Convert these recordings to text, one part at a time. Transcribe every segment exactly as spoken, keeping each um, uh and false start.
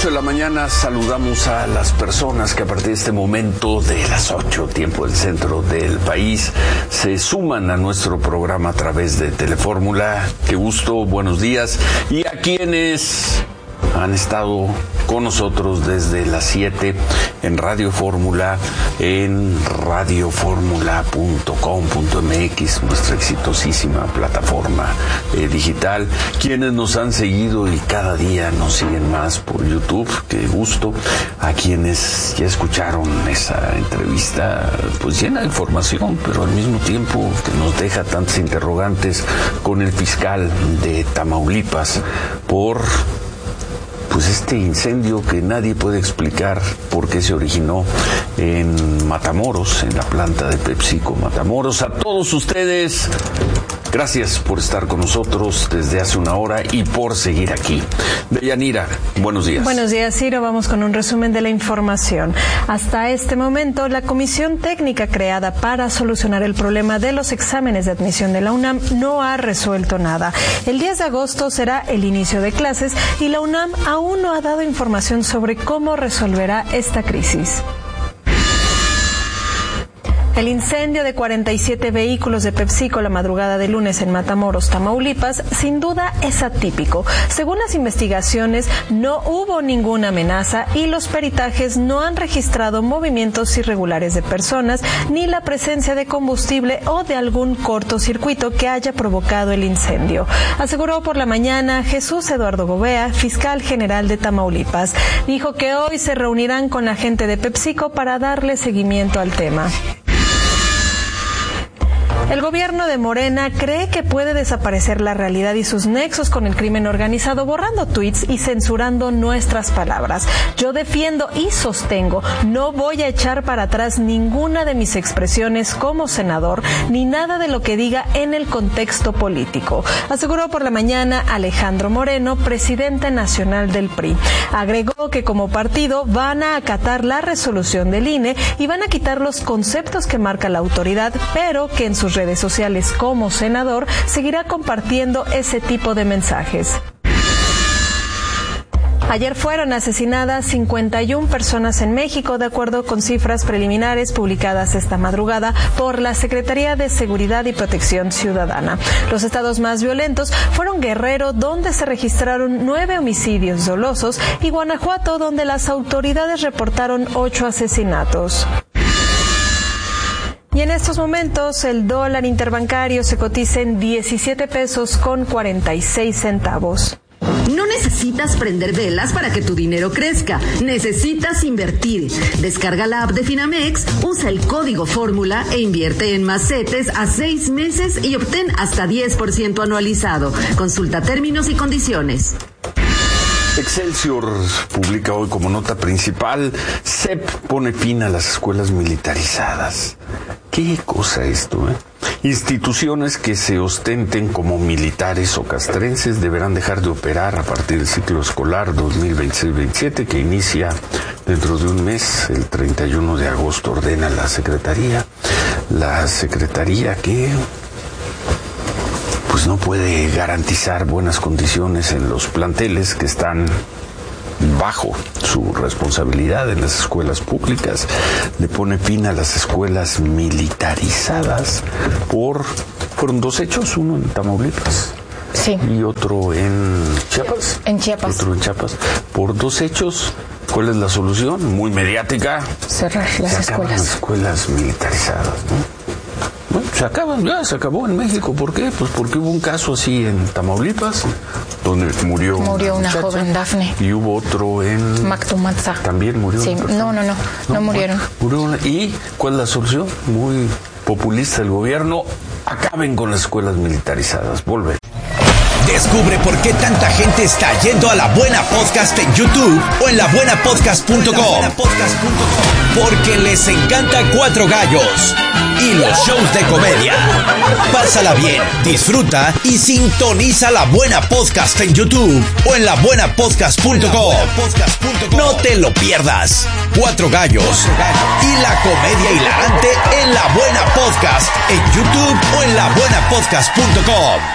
ocho de la mañana saludamos a las personas que a partir de este momento de las ocho, tiempo del centro del país, se suman a nuestro programa a través de Telefórmula. Qué gusto, buenos días. Y a quienes han estado con nosotros desde las siete en Radio Fórmula, en radio fórmula punto com punto m x, nuestra exitosísima plataforma eh, digital. Quienes nos han seguido y cada día nos siguen más por YouTube, qué gusto. A quienes ya escucharon esa entrevista, pues llena de información, pero al mismo tiempo que nos deja tantos interrogantes con el fiscal de Tamaulipas por pues este incendio que nadie puede explicar por qué se originó en Matamoros, en la planta de PepsiCo Matamoros. A todos ustedes, gracias por estar con nosotros desde hace una hora y por seguir aquí. Deyanira, buenos días. Buenos días, Ciro. Vamos con un resumen de la información. Hasta este momento, la comisión técnica creada para solucionar el problema de los exámenes de admisión de la UNAM no ha resuelto nada. El diez de agosto será el inicio de clases y la UNAM aún aún no ha dado información sobre cómo resolverá esta crisis. El incendio de cuarenta y siete vehículos de PepsiCo la madrugada de lunes en Matamoros, Tamaulipas, sin duda es atípico. Según las investigaciones, no hubo ninguna amenaza y los peritajes no han registrado movimientos irregulares de personas ni la presencia de combustible o de algún cortocircuito que haya provocado el incendio. Aseguró por la mañana Jesús Eduardo Gobea, fiscal general de Tamaulipas. Dijo que hoy se reunirán con la gente de PepsiCo para darle seguimiento al tema. El gobierno de Morena cree que puede desaparecer la realidad y sus nexos con el crimen organizado borrando tweets y censurando nuestras palabras. Yo defiendo y sostengo, no voy a echar para atrás ninguna de mis expresiones como senador, ni nada de lo que diga en el contexto político, aseguró por la mañana Alejandro Moreno, presidente nacional del P R I. Agregó que como partido van a acatar la resolución del I N E y van a quitar los conceptos que marca la autoridad, pero que en sus redes sociales como senador seguirá compartiendo ese tipo de mensajes. Ayer fueron asesinadas cincuenta y una personas en México, de acuerdo con cifras preliminares publicadas esta madrugada por la Secretaría de Seguridad y Protección Ciudadana. Los estados más violentos fueron Guerrero, donde se registraron nueve homicidios dolosos, y Guanajuato, donde las autoridades reportaron ocho asesinatos. Y en estos momentos el dólar interbancario se cotiza en diecisiete pesos con cuarenta y seis centavos. No necesitas prender velas para que tu dinero crezca. Necesitas invertir. Descarga la app de Finamex, usa el código Fórmula e invierte en Macetes a seis meses y obtén hasta diez por ciento anualizado. Consulta términos y condiciones. Excelsior publica hoy como nota principal: C E P pone fin a las escuelas militarizadas. ¿Qué cosa esto, eh? Instituciones que se ostenten como militares o castrenses deberán dejar de operar a partir del ciclo escolar dos mil veintiséis veintisiete, que inicia dentro de un mes, el treinta y uno de agosto, ordena la Secretaría. La Secretaría que pues no puede garantizar buenas condiciones en los planteles que están bajo su responsabilidad en las escuelas públicas. Le pone fin a las escuelas militarizadas por fueron dos hechos, uno en Tamaulipas, sí, y otro en Chiapas. En Chiapas. Otro en Chiapas. Por dos hechos. ¿Cuál es la solución? Muy mediática. Cerrar las se escuelas. acaban las escuelas militarizadas, ¿no? Bueno, se acaban, ya se acabó en México. ¿Por qué? Pues porque hubo un caso así en Tamaulipas, donde murió, murió una, una joven, Dafne. Y hubo otro en Mactumatza. También murió. Sí, no, no, no, no, no murieron. Murió una, ¿y cuál es la solución? Muy populista el gobierno. Acaben con las escuelas militarizadas. Volver. Descubre por qué tanta gente está yendo a La Buena Podcast en YouTube o en la buena podcast punto com. Porque les encanta Cuatro Gallos y los shows de comedia. Pásala bien, disfruta y sintoniza La Buena Podcast en YouTube o en la buena podcast punto com. No te lo pierdas. Cuatro Gallos y la comedia hilarante en La Buena Podcast en YouTube o en la buena podcast punto com.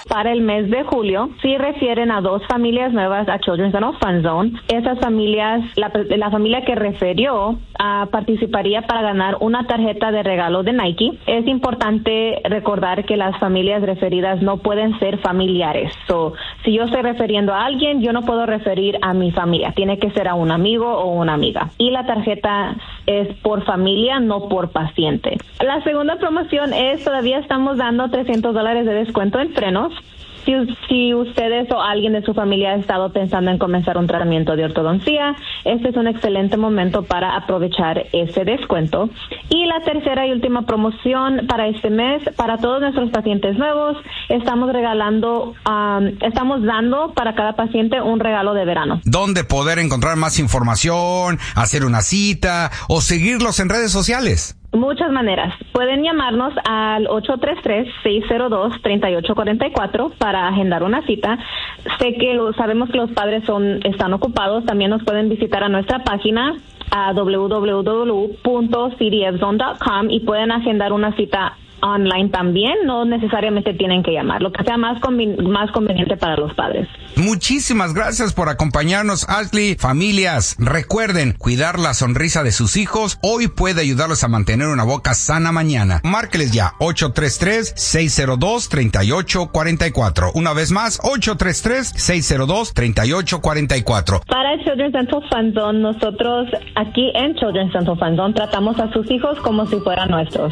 para el mes de julio, sí refieren a dos familias nuevas a Children's Dental Fun Zone. Esas familias, la, la familia que refirió uh, participaría para ganar una tarjeta de regalo de Nike. Es importante recordar que las familias referidas no pueden ser familiares. So, si yo estoy refiriendo a alguien, yo no puedo referir a mi familia. Tiene que ser a un amigo o una amiga. Y la tarjeta es por familia, no por paciente. La segunda promoción es, todavía estamos dando trescientos dólares de descuento en frenos. Si, si ustedes o alguien de su familia ha estado pensando en comenzar un tratamiento de ortodoncia, este es un excelente momento para aprovechar ese descuento. Y la tercera y última promoción para este mes, para todos nuestros pacientes nuevos, estamos regalando, um, estamos dando para cada paciente un regalo de verano. ¿Dónde poder encontrar más información, hacer una cita o seguirlos en redes sociales? Muchas maneras. Pueden llamarnos al ocho tres tres, seis cero dos, tres ocho cuatro cuatro para agendar una cita. Sé que lo, sabemos que los padres son están ocupados. También nos pueden visitar a nuestra página a doble u doble u doble u punto c d f zone punto com y pueden agendar una cita online también. No necesariamente tienen que llamar, lo que sea más conven- más conveniente para los padres. Muchísimas gracias por acompañarnos, Ashley. Familias, recuerden, cuidar la sonrisa de sus hijos hoy puede ayudarlos a mantener una boca sana mañana. Márqueles ya, ocho tres tres, seis cero dos, tres ocho cuatro cuatro. Una vez más, ocho tres tres, seis cero dos, tres ocho cuatro cuatro. Para el Children's Dental Fun Zone, nosotros aquí en Children's Dental Fun Zone tratamos a sus hijos como si fueran nuestros.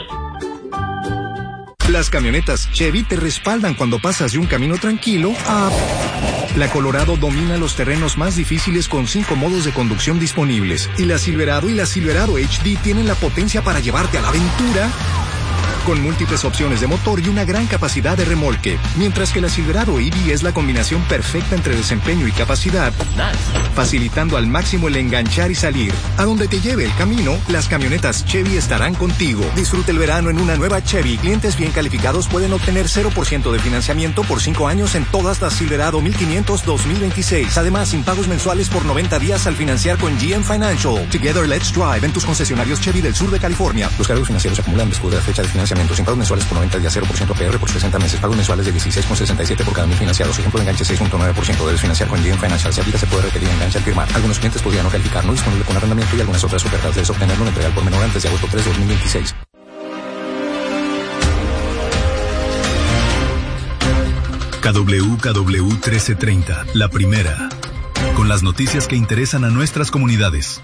Las camionetas Chevy te respaldan cuando pasas de un camino tranquilo a... La Colorado domina los terrenos más difíciles con cinco modos de conducción disponibles. Y la Silverado y la Silverado H D tienen la potencia para llevarte a la aventura con múltiples opciones de motor y una gran capacidad de remolque. Mientras que la Silverado E V es la combinación perfecta entre desempeño y capacidad, facilitando al máximo el enganchar y salir. A donde te lleve el camino, las camionetas Chevy estarán contigo. Disfruta el verano en una nueva Chevy. Clientes bien calificados pueden obtener cero por ciento de financiamiento por cinco años en todas las Silverado mil quinientos dos mil veintiséis. Además, sin pagos mensuales por noventa días al financiar con G M Financial. Together, let's drive en tus concesionarios Chevy del sur de California. Los cargos financieros se acumulan después de la fecha de financiamiento. Sin pagos mensuales por noventa días, cero por ciento A P R por sesenta meses. Pagos mensuales de dieciséis con sesenta y siete por cada mil financiados. Ejemplo de enganche seis punto nueve por ciento. Debes financiar con G M Financial. Si aplica, se puede requerir enganche al firmar. Algunos clientes podrían no calificar. No disponible con arrendamiento y algunas otras ofertas. Debes obtenerlo en entrega por menor antes de agosto tres de dos mil veintiséis. K W K W trece treinta, la primera. Con las noticias que interesan a nuestras comunidades.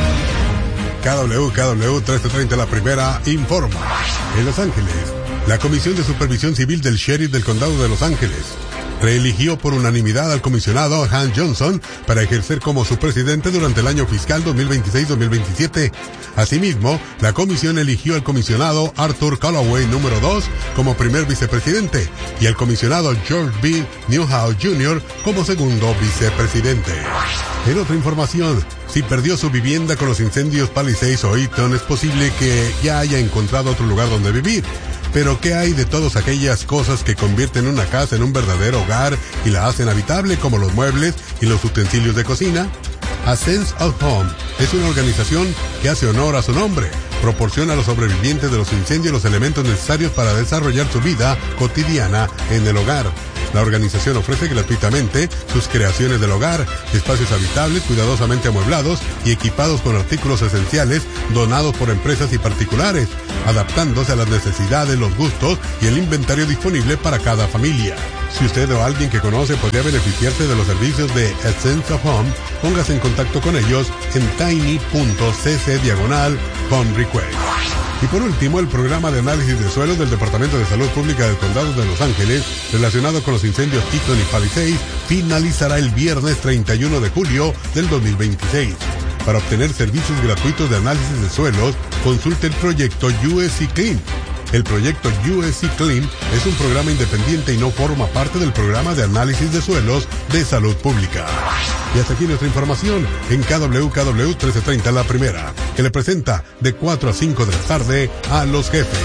K W K W trece treinta, la primera, informa. En Los Ángeles, la Comisión de Supervisión Civil del Sheriff del Condado de Los Ángeles reeligió por unanimidad al comisionado Hans Johnson para ejercer como su presidente durante el año fiscal dos mil veintiséis dos mil veintisiete. Asimismo, la comisión eligió al comisionado Arthur Callaway número dos como primer vicepresidente y al comisionado George B. Newhouse junior como segundo vicepresidente. En otra información, si perdió su vivienda con los incendios Palisades o Eaton, es posible que ya haya encontrado otro lugar donde vivir. Pero ¿qué hay de todas aquellas cosas que convierten una casa en un verdadero hogar y la hacen habitable, como los muebles y los utensilios de cocina? A Sense of Home es una organización que hace honor a su nombre. Proporciona a los sobrevivientes de los incendios los elementos necesarios para desarrollar su vida cotidiana en el hogar. La organización ofrece gratuitamente sus creaciones del hogar, espacios habitables cuidadosamente amueblados y equipados con artículos esenciales donados por empresas y particulares, adaptándose a las necesidades, los gustos y el inventario disponible para cada familia. Si usted o alguien que conoce podría beneficiarse de los servicios de Essence of Home, póngase en contacto con ellos en tiny.cc diagonal home request. Y por último, el programa de análisis de suelos del Departamento de Salud Pública del Condado de Los Ángeles, relacionado con los incendios Eaton y Palisades, finalizará el viernes treinta y uno de julio del dos mil veintiséis. Para obtener servicios gratuitos de análisis de suelos, consulte el proyecto U S C Clean. El proyecto U S C Clean es un programa independiente y no forma parte del programa de análisis de suelos de salud pública. Y hasta aquí nuestra información en K W K W trece treinta, la primera, que le presenta de cuatro a cinco de la tarde a los jefes.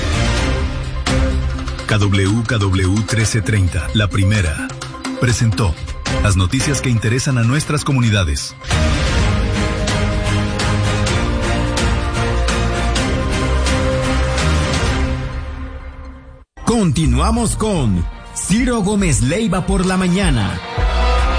K W K W trece treinta, la primera, presentó las noticias que interesan a nuestras comunidades. Continuamos con Ciro Gómez Leiva por la mañana.